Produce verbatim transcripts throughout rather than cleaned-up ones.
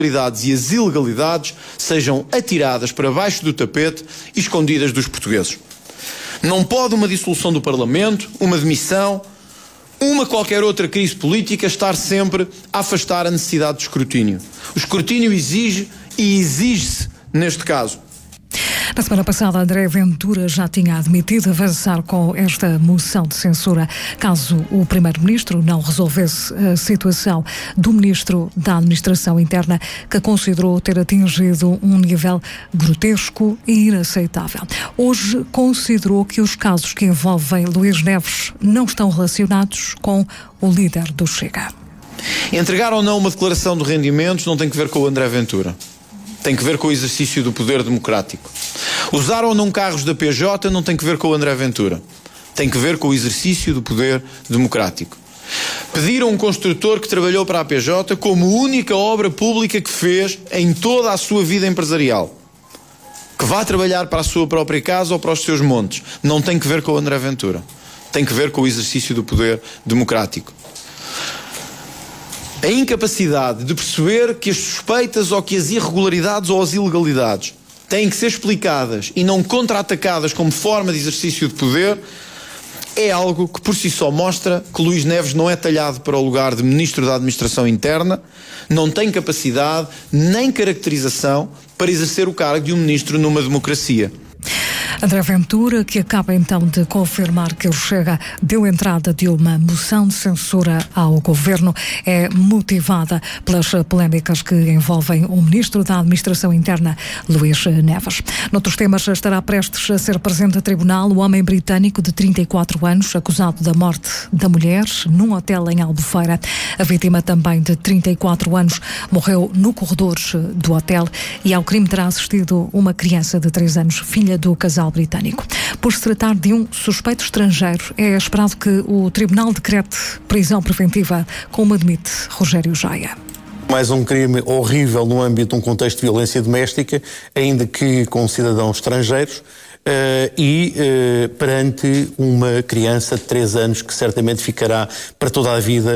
irregularidades e as ilegalidades sejam atiradas para baixo do tapete e escondidas dos portugueses. Não pode uma dissolução do Parlamento, uma demissão, uma qualquer outra crise política estar sempre a afastar a necessidade de escrutínio. O escrutínio exige e exige-se neste caso. Na semana passada, André Ventura já tinha admitido avançar com esta moção de censura caso o Primeiro-Ministro não resolvesse a situação do Ministro da Administração Interna, que considerou ter atingido um nível grotesco e inaceitável. Hoje considerou que os casos que envolvem Luís Neves não estão relacionados com o líder do Chega. Entregar ou não uma declaração de rendimentos não tem que ver com o André Ventura. Tem que ver com o exercício do poder democrático. Usar ou não carros da P J não tem que ver com o André Ventura. Tem que ver com o exercício do poder democrático. Pedir a um construtor que trabalhou para a P J como única obra pública que fez em toda a sua vida empresarial, que vá trabalhar para a sua própria casa ou para os seus montes, não tem que ver com o André Ventura. Tem que ver com o exercício do poder democrático. A incapacidade de perceber que as suspeitas ou que as irregularidades ou as ilegalidades têm que ser explicadas e não contra-atacadas como forma de exercício de poder é algo que por si só mostra que Luís Neves não é talhado para o lugar de Ministro da Administração Interna, não tem capacidade nem caracterização para exercer o cargo de um Ministro numa democracia. André Ventura, que acaba então de confirmar que o Chega deu entrada de uma moção de censura ao governo, é motivada pelas polémicas que envolvem o Ministro da Administração Interna, Luís Neves. Noutros temas, estará prestes a ser presente a tribunal o homem britânico de trinta e quatro anos, acusado da morte da mulher num hotel em Albufeira. A vítima, também de trinta e quatro anos, morreu no corredor do hotel e ao crime terá assistido uma criança de três anos, filha do casal britânico. Por se tratar de um suspeito estrangeiro, é esperado que o Tribunal decrete prisão preventiva, como admite Rogério Jaia. Mais um crime horrível no âmbito de um contexto de violência doméstica, ainda que com cidadãos estrangeiros. Uh, e uh, perante uma criança de três anos que certamente ficará para toda a vida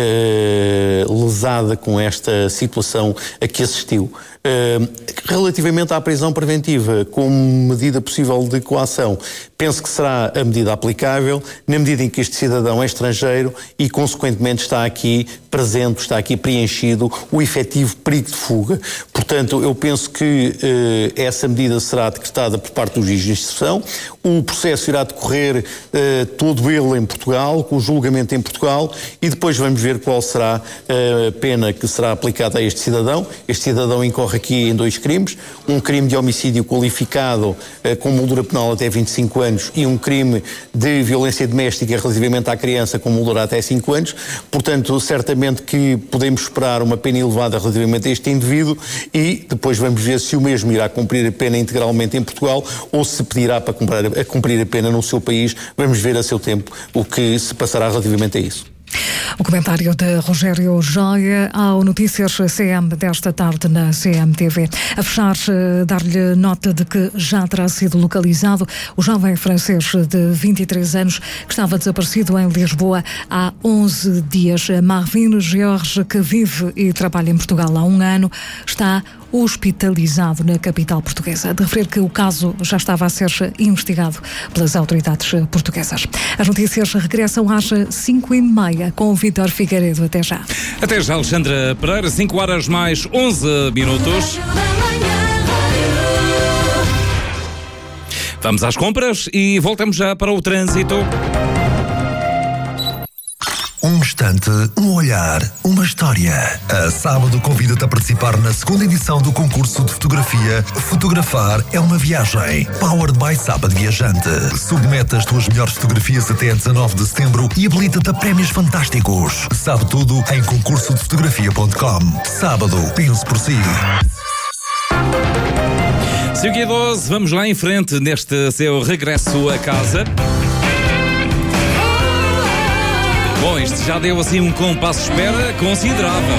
uh, lesada com esta situação a que assistiu. Uh, relativamente à prisão preventiva como medida possível de coação, penso que será a medida aplicável na medida em que este cidadão é estrangeiro e consequentemente está aqui presente, está aqui preenchido o efetivo perigo de fuga. Portanto, eu penso que uh, essa medida será decretada por parte do juiz de instrução. O processo irá decorrer uh, todo ele em Portugal, com o julgamento em Portugal, e depois vamos ver qual será a pena que será aplicada a este cidadão. Este cidadão incorre aqui em dois crimes, um crime de homicídio qualificado uh, com moldura penal até vinte e cinco anos e um crime de violência doméstica relativamente à criança com moldura até cinco anos. Portanto, certamente que podemos esperar uma pena elevada relativamente a este indivíduo e depois vamos ver se o mesmo irá cumprir a pena integralmente em Portugal ou se pedirá para cumprir a, cumprir a pena no seu país. Vamos ver a seu tempo o que se passará relativamente a isso. O comentário de Rogério Joia ao Notícias C M desta tarde na C M T V. A fechar, dar-lhe nota de que já terá sido localizado o jovem francês de vinte e três anos que estava desaparecido em Lisboa há onze dias. Marvin Georges, que vive e trabalha em Portugal há um ano, está hospitalizado na capital portuguesa. De referir que o caso já estava a ser investigado pelas autoridades portuguesas. As notícias regressam às cinco e meia com o Vítor Figueiredo. Até já. Até já, Alexandra Pereira. cinco horas mais onze minutos. Vamos às compras e voltamos já para o trânsito. Um instante, um olhar, uma história. A Sábado convida-te a participar na segunda edição do concurso de fotografia Fotografar é uma Viagem. Powered by Sábado Viajante. Submete as tuas melhores fotografias até dezanove de setembro e habilita-te a prémios fantásticos. Sabe tudo em concurso de fotografia ponto com. Sábado, pense por si. cinco e doze, vamos lá em frente neste seu regresso a casa. Bom, isto já deu assim um compasso de espera considerável.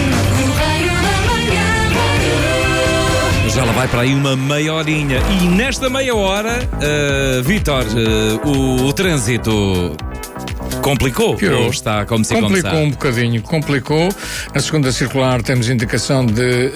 Já lá vai para aí uma meia horinha. E nesta meia hora, uh, Vítor, uh, o, o trânsito Complicou? Piorou. Ou está como se Complicou começar? um bocadinho, complicou. Na segunda circular temos indicação de